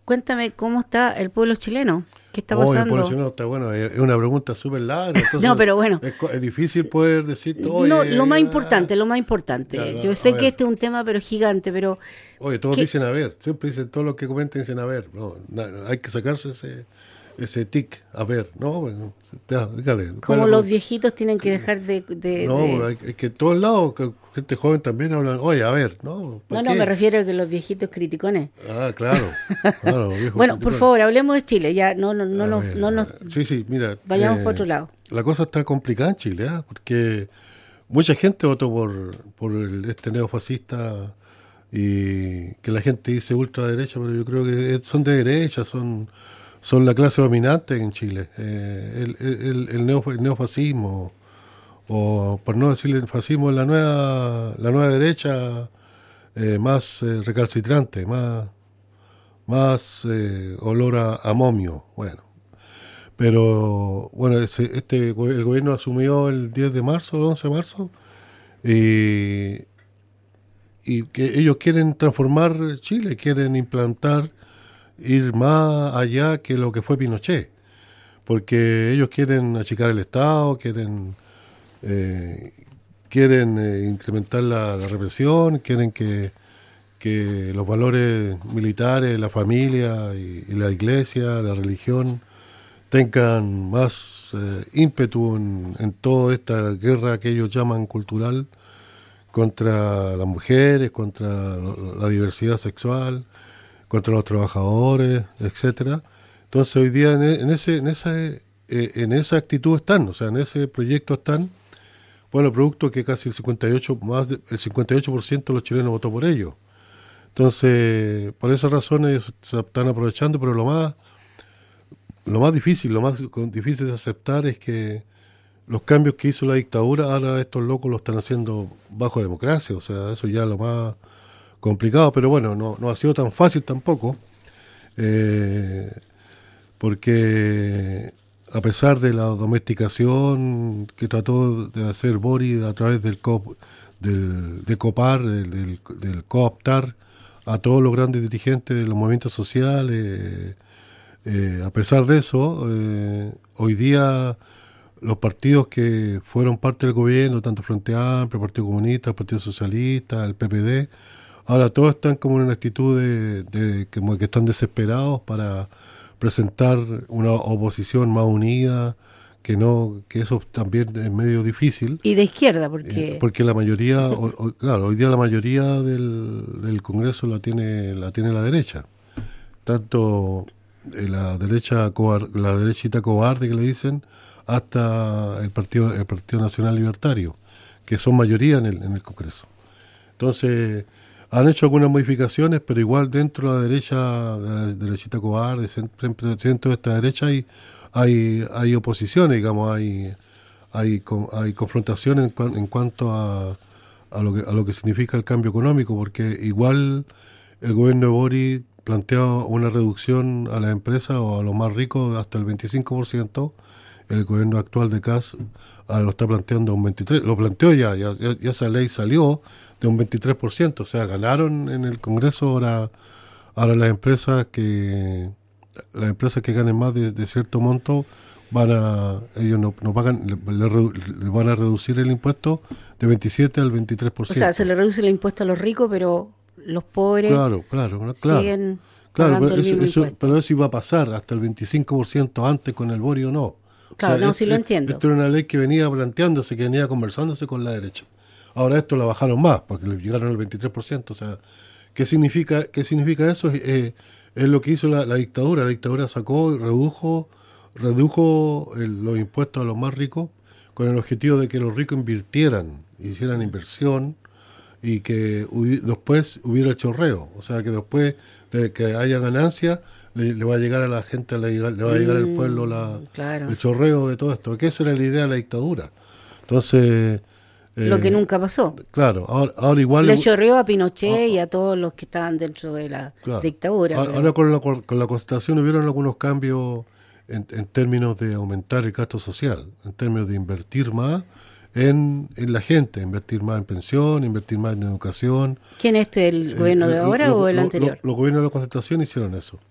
cuéntame cómo está el pueblo chileno. ¿Qué está Oh, el pueblo pasando? chileno está bueno, es una pregunta súper larga, No, entonces pero bueno, es difícil poder decirte, no, lo más oye, importante, lo más ya, importante. no, Yo a sé que ver, este es un tema, pero gigante, pero oye, todos ¿qué? dicen a ver, siempre dicen, todos los que comentan dicen a ver, no, hay que sacarse ese tic, a ver, no, bueno, ya, dígale, ¿cuál es Como la los pregunta? viejitos tienen que dejar No, hay que en todos lados, gente joven también hablan, oye, a ver, ¿no? ¿Para No, no, me qué? refiero a que los viejitos criticones. Ah, claro, claro, viejo Bueno, por criticón. favor, hablemos de Chile, ya no, no, no, A no, ver, no nos sí, sí, mira, vayamos para otro lado. la cosa está complicada en Chile, ¿ah? Porque mucha gente votó por este neofascista y que la gente dice ultraderecha, pero yo creo que son de derecha, son la clase dominante en Chile. El neofascismo, o por no decirle fascismo, es la nueva derecha más recalcitrante, más olor a momio. Bueno, pero bueno, el gobierno asumió el 10 de marzo, el 11 de marzo, y, y que ellos quieren transformar Chile, quieren implantar, ir más allá que lo que fue Pinochet, porque ellos quieren achicar el Estado, eh, quieren incrementar la represión, quieren que los valores militares, la familia y la iglesia, la religión, tengan más ímpetu en toda esta guerra que ellos llaman cultural contra las mujeres, contra la diversidad sexual, contra los trabajadores, etcétera. Entonces hoy día en esa actitud están, o sea, en ese proyecto están, bueno, producto que casi el 58% de los chilenos votó por ellos. Entonces, por esas razones ellos se están aprovechando, pero lo más difícil de aceptar es que los cambios que hizo la dictadura, ahora estos locos lo están haciendo bajo democracia, o sea, eso ya es lo más complicado, pero bueno, no ha sido tan fácil tampoco, eh, porque a pesar de la domesticación que trató de hacer Boric a través de copar, del cooptar a todos los grandes dirigentes de los movimientos sociales, a pesar de eso, hoy día los partidos que fueron parte del gobierno, tanto Frente Amplio, Partido Comunista, Partido Socialista, el PPD, ahora todos están como en una actitud como que están desesperados para presentar una oposición más unida, que eso también es medio difícil, Y de izquierda, porque porque la mayoría, claro, hoy día la mayoría del Congreso la tiene la derecha, tanto la derechita cobarde que le dicen, hasta el Partido Nacional Libertario, que son mayoría en el Congreso. Entonces, han hecho algunas modificaciones, pero igual dentro de la derechita cobarde, siempre dentro de esta derecha hay oposiciones, digamos, hay confrontaciones en cuanto a lo que significa el cambio económico, porque igual el gobierno de Boric plantea una reducción a las empresas o a los más ricos hasta el 25%. El gobierno actual de Kast lo está planteando un 23%. Lo planteó ya esa ley salió de un 23%. O sea, ganaron en el Congreso ahora las empresas que ganen más de cierto monto ellos no pagan, le van a reducir el impuesto de 27 al o sea, 23%. se le reduce el impuesto a los ricos, pero los pobres Claro. siguen Claro, pagando pero el mismo eso impuesto. iba a pasar hasta el 25% antes con el Bori o no. O Claro, sea, no, sí lo entiendo. esto era una ley que venía planteándose, que venía conversándose con la derecha. Ahora esto la bajaron más, porque le llegaron al 23%. O sea, ¿qué significa eso? Es lo que hizo la dictadura. La dictadura sacó y redujo los impuestos a los más ricos con el objetivo de que los ricos hicieran inversión, y que después hubiera chorreo, o sea que después de que haya ganancia le va a llegar a la gente, le va a llegar al pueblo Claro. el chorreo de todo esto, que esa era la idea de la dictadura. Entonces, Lo que nunca pasó. claro, ahora igual, Le chorreó a Pinochet y a todos los que estaban dentro de la claro, dictadura. ahora con la Constitución hubieron algunos cambios en términos de aumentar el gasto social, en términos de invertir más en la gente, invertir más en pensión, invertir más en educación. ¿Quién es el gobierno de ahora o el anterior? Los gobiernos de la Concertación hicieron eso.